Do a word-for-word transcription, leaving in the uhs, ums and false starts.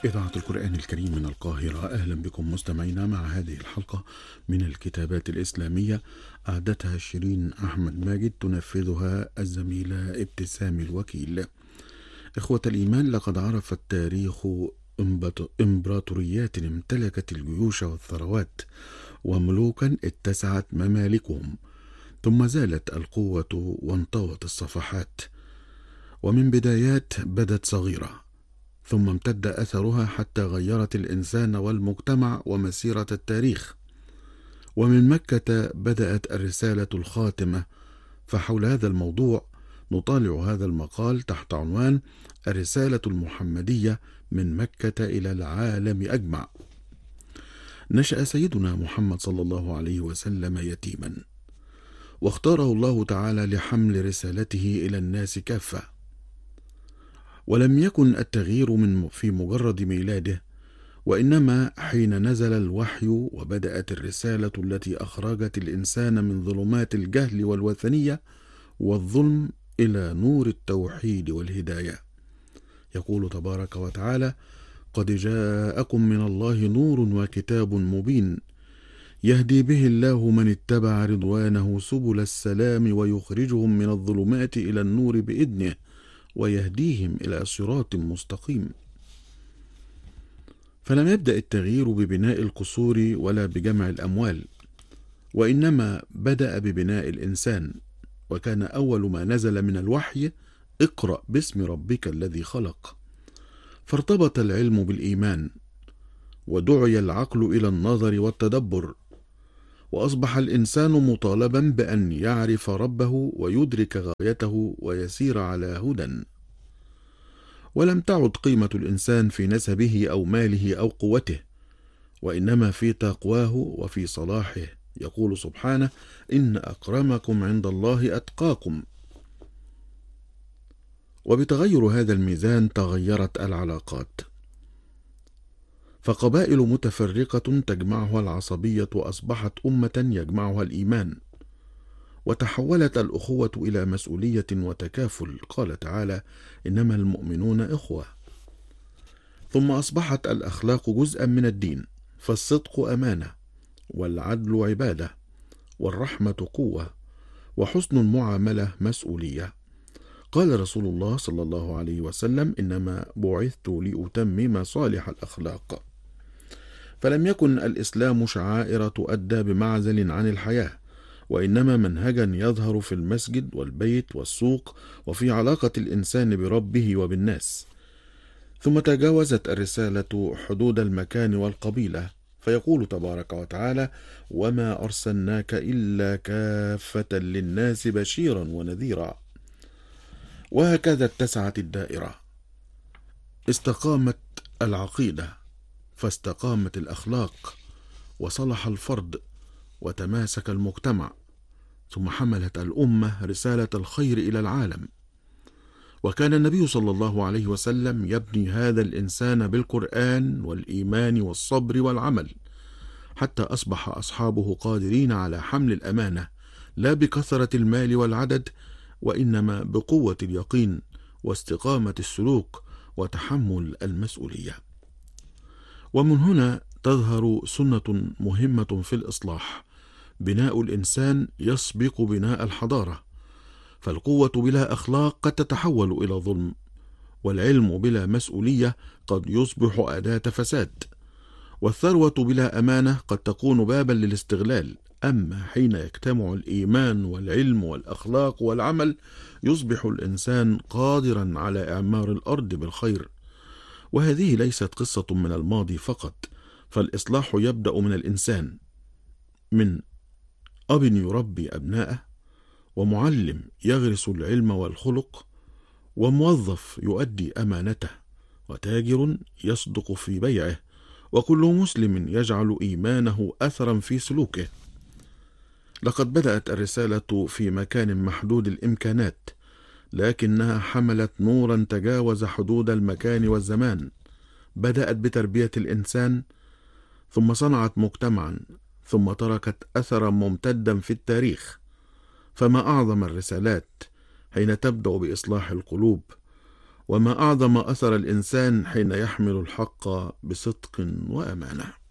إذاعة القرآن الكريم من القاهرة، أهلا بكم مستمعينا مع هذه الحلقة من الكتابات الإسلامية أعدتها شيرين أحمد ماجد، تنفذها الزميلة ابتسام الوكيل. إخوة الإيمان، لقد عرف التاريخ إمبراطوريات امتلكت الجيوش والثروات، وملوكا اتسعت ممالكهم، ثم زالت القوة وانطوت الصفحات، ومن بدايات بدت صغيرة ثم امتد أثرها حتى غيرت الإنسان والمجتمع ومسيرة التاريخ. ومن مكة بدأت الرسالة الخاتمة، فحول هذا الموضوع نطالع هذا المقال تحت عنوان الرسالة المحمدية من مكة إلى العالم أجمع. نشأ سيدنا محمد صلى الله عليه وسلم يتيما، واختاره الله تعالى لحمل رسالته إلى الناس كافة، ولم يكن التغيير من في مجرد ميلاده، وإنما حين نزل الوحي وبدأت الرسالة التي أخرجت الإنسان من ظلمات الجهل والوثنية والظلم إلى نور التوحيد والهداية. يقول تبارك وتعالى: قد جاءكم من الله نور وكتاب مبين يهدي به الله من اتبع رضوانه سبل السلام ويخرجهم من الظلمات إلى النور بإذنه ويهديهم إلى صراط مستقيم. فلم يبدأ التغيير ببناء القصور ولا بجمع الأموال، وإنما بدأ ببناء الإنسان، وكان أول ما نزل من الوحي: اقرأ باسم ربك الذي خلق. فارتبط العلم بالإيمان، ودعي العقل إلى النظر والتدبر، وأصبح الإنسان مطالبا بأن يعرف ربه ويدرك غايته ويسير على هدى. ولم تعد قيمة الإنسان في نسبه أو ماله أو قوته، وإنما في تقواه وفي صلاحه. يقول سبحانه: إن أكرمكم عند الله أتقاكم. وبتغير هذا الميزان تغيرت العلاقات، فقبائل متفرقة تجمعها العصبية أصبحت أمة يجمعها الإيمان، وتحولت الأخوة إلى مسؤولية وتكافل. قال تعالى: إنما المؤمنون إخوة. ثم أصبحت الأخلاق جزءا من الدين، فالصدق أمانة، والعدل عبادة، والرحمة قوة، وحسن المعاملة مسؤولية. قال رسول الله صلى الله عليه وسلم: إنما بعثت لأتمم صالح الأخلاق. فلم يكن الإسلام شعائر تؤدى بمعزل عن الحياة، وإنما منهجا يظهر في المسجد والبيت والسوق وفي علاقة الإنسان بربه وبالناس. ثم تجاوزت الرسالة حدود المكان والقبيلة، فيقول تبارك وتعالى: وما أرسلناك إلا كافة للناس بشيرا ونذيرا. وهكذا اتسعت الدائرة، استقامت العقيدة فاستقامت الأخلاق، وصلح الفرد وتماسك المجتمع، ثم حملت الأمة رسالة الخير إلى العالم. وكان النبي صلى الله عليه وسلم يبني هذا الإنسان بالقرآن والإيمان والصبر والعمل، حتى أصبح أصحابه قادرين على حمل الأمانة، لا بكثرة المال والعدد، وإنما بقوة اليقين واستقامة السلوك وتحمل المسؤولية. ومن هنا تظهر سنة مهمة في الإصلاح: بناء الإنسان يسبق بناء الحضارة. فالقوة بلا أخلاق قد تتحول إلى ظلم، والعلم بلا مسؤولية قد يصبح أداة فساد، والثروة بلا أمانة قد تكون بابا للاستغلال. أما حين يجتمع الإيمان والعلم والأخلاق والعمل، يصبح الإنسان قادرا على إعمار الأرض بالخير. وهذه ليست قصة من الماضي فقط، فالإصلاح يبدأ من الإنسان، من أب يربي أبناءه، ومعلم يغرس العلم والخلق، وموظف يؤدي أمانته، وتاجر يصدق في بيعه، وكل مسلم يجعل إيمانه أثرا في سلوكه. لقد بدأت الرسالة في مكان محدود الإمكانات، لكنها حملت نورا تجاوز حدود المكان والزمان. بدأت بتربية الإنسان، ثم صنعت مجتمعا، ثم تركت أثرا ممتدا في التاريخ. فما أعظم الرسالات حين تبدأ بإصلاح القلوب، وما أعظم أثر الإنسان حين يحمل الحق بصدق وأمانة.